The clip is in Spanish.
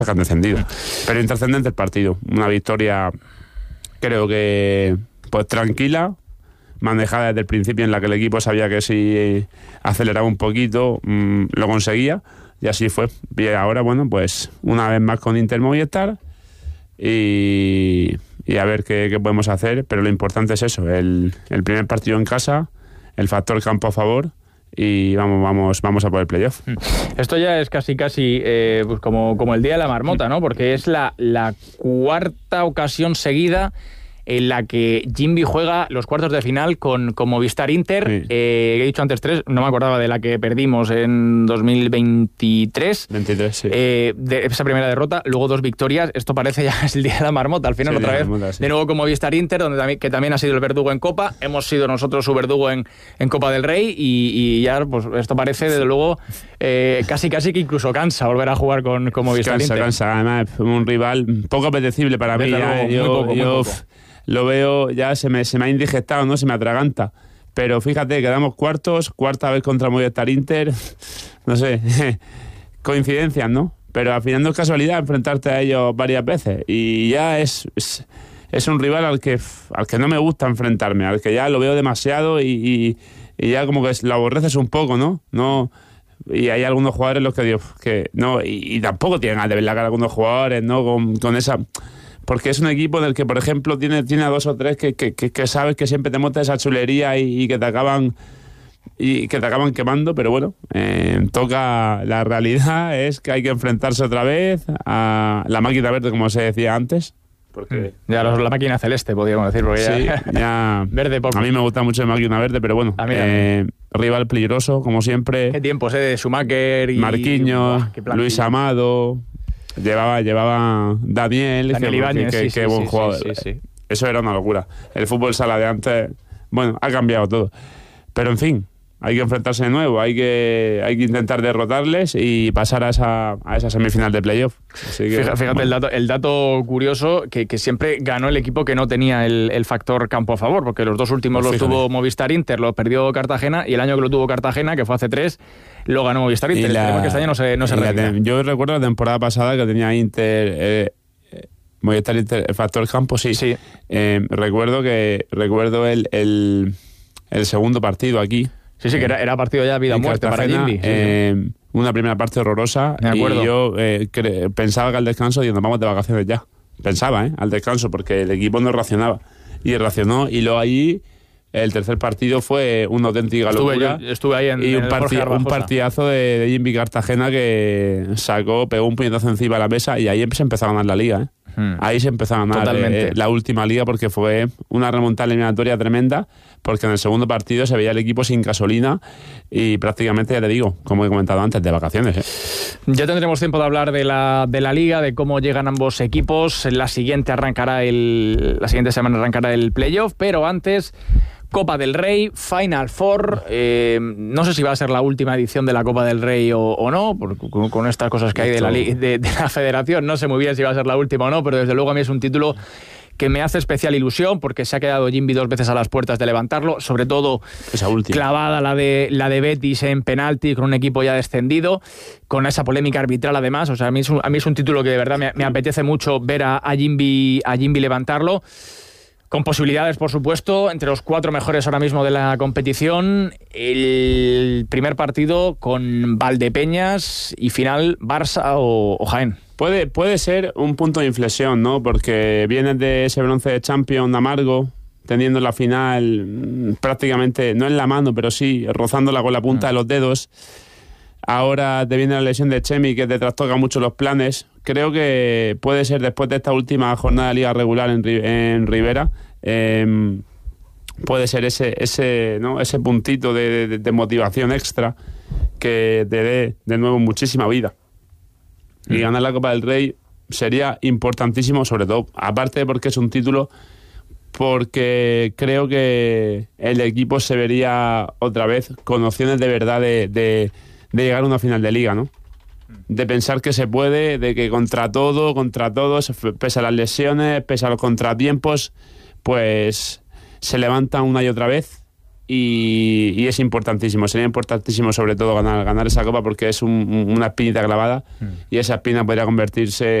que han descendido. Pero intrascendente el partido. Una victoria, creo que pues tranquila, manejada desde el principio, en la que el equipo sabía que si aceleraba un poquito lo conseguía, y así fue. Y ahora, bueno, pues una vez más con Inter Movistar y a ver qué podemos hacer, pero lo importante es eso, el primer partido en casa, el factor campo a favor, y vamos a por el playoff. Esto ya es casi pues como el día de la marmota, ¿no? Porque es la cuarta ocasión seguida en la que Jimby juega los cuartos de final con Movistar Inter. Sí. He dicho antes 3, no me acordaba de la que perdimos en 2023. 23, sí. De esa primera derrota, luego 2 victorias. Esto parece ya es el día de la marmota. Al final, sí, otra vez, marmota, sí. De nuevo con Movistar Inter, que también ha sido el verdugo en Copa. Hemos sido nosotros su verdugo en Copa del Rey y ya pues esto parece, desde luego, casi que incluso cansa volver a jugar con Movistar Inter. Cansa. Además, un rival poco apetecible para mí. Luego, muy poco. Lo veo, ya se me ha indigestado, ¿no? Se me atraganta. Pero fíjate, quedamos cuarta vez contra Movistar Inter. No sé, coincidencias, ¿no? Pero al final no es casualidad enfrentarte a ellos varias veces. Y ya es un rival al que no me gusta enfrentarme, al que ya lo veo demasiado y ya como que lo aborreces un poco, ¿no? Y hay algunos jugadores los que no, y tampoco tienen nada de ver la cara algunos jugadores, ¿no? Con esa... Porque es un equipo en el que, por ejemplo, tiene a 2 o 3 que sabes que siempre te monta esa chulería y que te acaban quemando, pero bueno, toca. La realidad es que hay que enfrentarse otra vez a la máquina verde, como se decía antes. Porque ya la máquina celeste, podríamos decir, porque sí, ya verde poco. A mí me gusta mucho la máquina verde, pero bueno, rival peligroso, como siempre. Qué tiempos, de Schumacher y Marquinhos, Luis Amado. Llevaba Daniel Ibáñez, qué buen jugador. Sí. Eso era una locura. El fútbol sala de antes, bueno, ha cambiado todo. Pero en fin, hay que enfrentarse de nuevo, hay que intentar derrotarles y pasar a esa semifinal de playoff. Así que, fíjate, bueno. el dato curioso, que siempre ganó el equipo que no tenía el factor campo a favor, porque los 2 últimos los tuvo Movistar Inter, lo perdió Cartagena, y el año que lo tuvo Cartagena, que fue hace 3, lo ganó Movistar Inter. Esperemos que este año no se repita. Yo recuerdo la temporada pasada que tenía Inter... Movistar Inter, el factor campo, sí. Recuerdo el segundo partido aquí. Sí, que era partido ya vida o muerte para Jimby. Una primera parte horrorosa. Me acuerdo. Y yo pensaba que al descanso, nos vamos de vacaciones ya. Pensaba, al descanso, porque el equipo no reaccionaba. Y reaccionó, y luego allí el tercer partido fue una auténtica locura. Estuve ahí en un partidazo de Jimby Cartagena que pegó un puñetazo encima de la mesa, y ahí se empezó a ganar la liga, Ahí se empezó a ganar la última liga, porque fue una remontada eliminatoria tremenda, porque en el segundo partido se veía el equipo sin gasolina y prácticamente, ya te digo, como he comentado antes, de vacaciones. Ya tendremos tiempo de hablar de la liga, de cómo llegan ambos equipos. La siguiente semana arrancará el playoff, pero antes... Copa del Rey, Final Four. No sé si va a ser la última edición de la Copa del Rey o no, con estas cosas que hay de la federación. No sé muy bien si va a ser la última o no, pero desde luego a mí es un título que me hace especial ilusión, porque se ha quedado Jimby 2 veces a las puertas de levantarlo, sobre todo esa última clavada la de Betis en penalti, con un equipo ya descendido, con esa polémica arbitral además. O sea, a mí es un título que de verdad me apetece mucho ver a Jimby levantarlo. Con posibilidades, por supuesto, entre los 4 mejores ahora mismo de la competición. El primer partido con Valdepeñas y final Barça o Jaén. Puede ser un punto de inflexión, ¿no? Porque vienes de ese bronce de Champions amargo, teniendo la final prácticamente, no en la mano, pero sí rozándola con la punta de los dedos. Ahora te viene la lesión de Chemi, que te trastoca mucho los planes. Creo que puede ser, después de esta última jornada de liga regular en Rivera, puede ser ese puntito de motivación extra que te dé de nuevo muchísima vida. Y ganar la Copa del Rey sería importantísimo, sobre todo, aparte porque es un título, porque creo que el equipo se vería otra vez con opciones de verdad de llegar a una final de liga, ¿no? De pensar que se puede, de que contra todo, pese a las lesiones, pese a los contratiempos, pues se levantan una y otra vez y es importantísimo, sería importantísimo sobre todo ganar esa Copa porque es una espinita clavada y esa espina podría convertirse